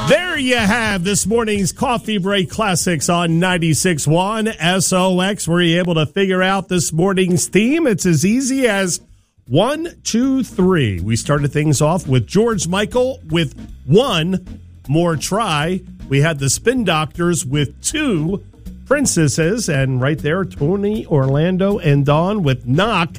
There you have this morning's Coffee Break Classics on 96.1 SOX. Were you able to figure out this morning's theme? It's as easy as 1, 2, 3. We started things off with George Michael with One More Try. We had the Spin Doctors with Two Princesses. And right there, Tony, Orlando, and Dawn with Knock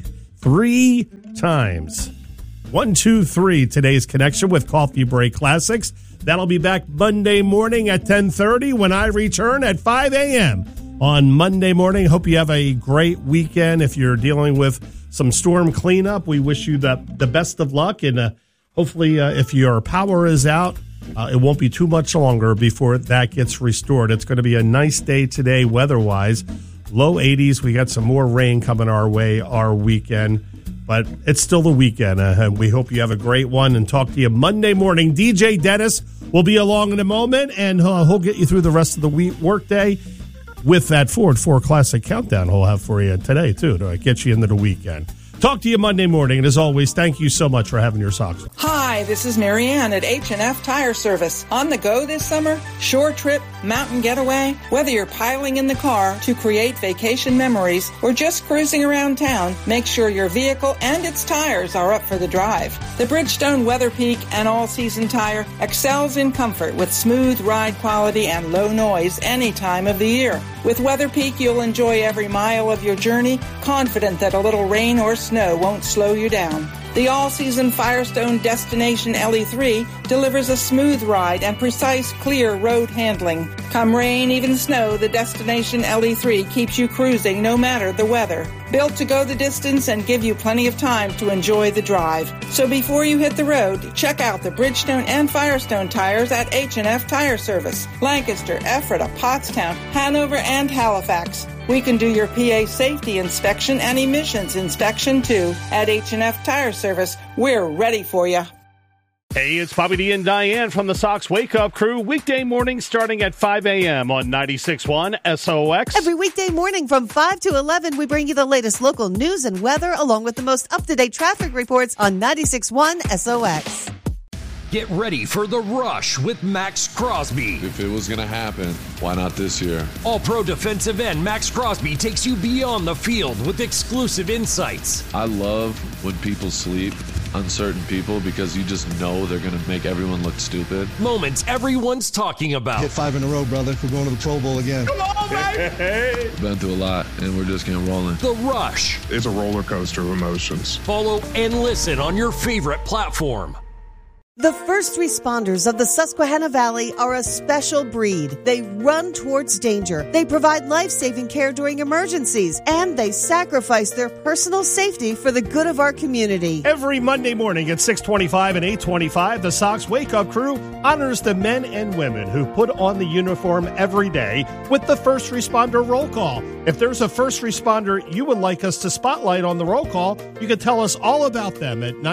3 times. 1, 2, 3, today's connection with Coffee Break Classics. That'll be back Monday morning at 10:30 when I return at 5 a.m. on Monday morning. Hope you have a great weekend. If you're dealing with some storm cleanup, we wish you the best of luck. And hopefully, if your power is out, it won't be too much longer before that gets restored. It's going to be a nice day today weather-wise. Low 80s. We got some more rain coming our way our weekend. But it's still the weekend. We hope you have a great one and talk to you Monday morning. DJ Dennis will be along in a moment, and he'll get you through the rest of the workday with that Ford 4 Classic Countdown he'll have for you today, too, to get you into the weekend. Talk to you Monday morning, and as always, thank you so much for having your socks. Hi, this is Marianne at H&F Tire Service. On the go this summer? Short trip, mountain getaway? Whether you're piling in the car to create vacation memories or just cruising around town, make sure your vehicle and its tires are up for the drive. The Bridgestone Weather Peak and all-season tire excels in comfort with smooth ride quality and low noise any time of the year. With Weather Peak, you'll enjoy every mile of your journey, confident that a little rain or snow won't slow you down. The all-season Firestone Destination LE3 delivers a smooth ride and precise, clear road handling. Come rain, even snow, the Destination LE3 keeps you cruising no matter the weather. Built to go the distance and give you plenty of time to enjoy the drive. So before you hit the road, check out the Bridgestone and Firestone tires at H&F Tire Service. Lancaster, Ephrata, Pottstown, Hanover, and Halifax. We can do your PA safety inspection and emissions inspection, too. At H&F Tire Service, we're ready for you. Hey, it's Bobby D and Diane from the Sox Wake Up Crew. Weekday morning starting at 5 a.m. on 96.1 SOX. Every weekday morning from 5 to 11, we bring you the latest local news and weather along with the most up-to-date traffic reports on 96.1 SOX. Get ready for The Rush with Max Crosby. If it was going to happen, why not this year? All-Pro defensive end Max Crosby takes you beyond the field with exclusive insights. I love when people sleep on certain people because you just know they're going to make everyone look stupid. Moments everyone's talking about. Hit 5 in a row, brother. We're going to the Pro Bowl again. Come on, baby! Been through a lot, and we're just getting rolling. The Rush. It's a roller coaster of emotions. Follow and listen on your favorite platform. The first responders of the Susquehanna Valley are a special breed. They run towards danger. They provide life-saving care during emergencies, and they sacrifice their personal safety for the good of our community. Every Monday morning at 6:25 and 8:25, the Sox Wake Up Crew honors the men and women who put on the uniform every day with the first responder roll call. If there's a first responder you would like us to spotlight on the roll call, you can tell us all about them at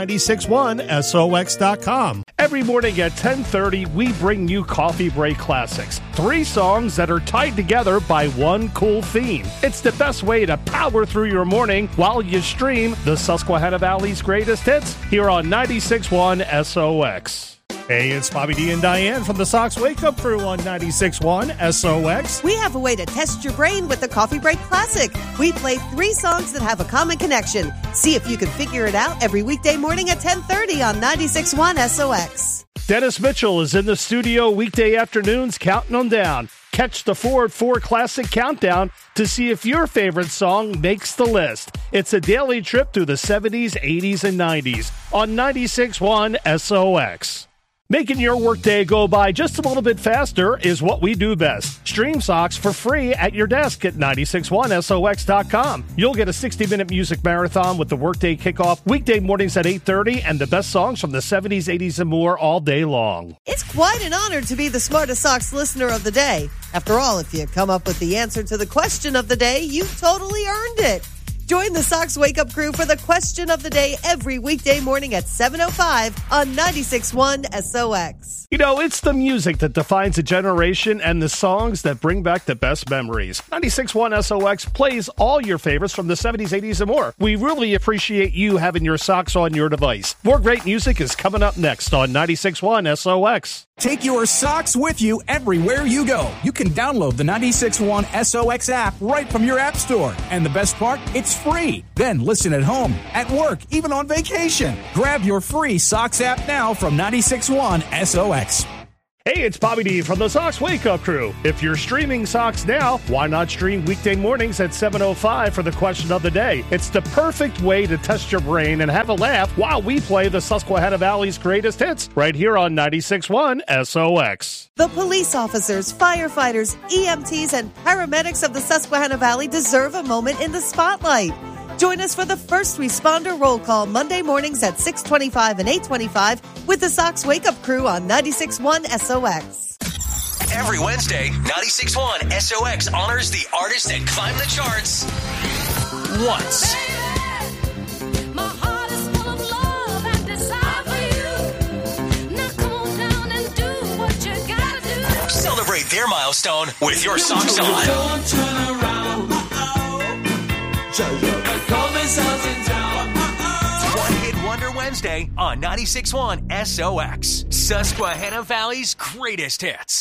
961SOX.com. Every morning at 10:30, we bring you Coffee Break Classics. 3 songs that are tied together by one cool theme. It's the best way to power through your morning while you stream the Susquehanna Valley's greatest hits here on 96.1 SOX. Hey, it's Bobby D and Diane from the Sox Wake Up Crew on 96.1 SOX. We have a way to test your brain with the Coffee Break Classic. We play 3 songs that have a common connection. See if you can figure it out every weekday morning at 10:30 on 96.1 SOX. Dennis Mitchell is in the studio weekday afternoons counting them down. Catch the Ford 4 Classic Countdown to see if your favorite song makes the list. It's a daily trip through the 70s, 80s, and 90s on 96.1 SOX. Making your workday go by just a little bit faster is what we do best. Stream Sox for free at your desk at 961SOX.com. You'll get a 60-minute music marathon with the workday kickoff weekday mornings at 8:30 and the best songs from the 70s, 80s, and more all day long. It's quite an honor to be the smartest Sox listener of the day. After all, if you come up with the answer to the question of the day, you've totally earned it. Join the Sox Wake Up Crew for the question of the day every weekday morning at 7:05 on 96.1 SOX. You know, it's the music that defines a generation and the songs that bring back the best memories. 96.1 SOX plays all your favorites from the 70s, 80s, and more. We really appreciate you having your Sox on your device. More great music is coming up next on 96.1 SOX. Take your Sox with you everywhere you go. You can download the 96.1 SOX app right from your app store. And the best part, it's free. Then listen at home, at work, even on vacation. Grab your free Sox app now from 96.1 SOX. Hey, it's Bobby D from the Sox Wake Up Crew. If you're streaming Sox now, why not stream weekday mornings at 7:05 for the question of the day? It's the perfect way to test your brain and have a laugh while we play the Susquehanna Valley's greatest hits right here on 96.1 SOX. The police officers, firefighters, EMTs, and paramedics of the Susquehanna Valley deserve a moment in the spotlight. Join us for the First Responder Roll Call Monday mornings at 6:25 and 8:25 with the Sox Wake Up Crew on 96.1 SOX. Every Wednesday, 96.1 SOX honors the artists that climb the charts once. Celebrate their milestone with your Sox on. Don't turn around. One Hit Wonder Wednesday on 96.1 SOX. Susquehanna Valley's greatest hits.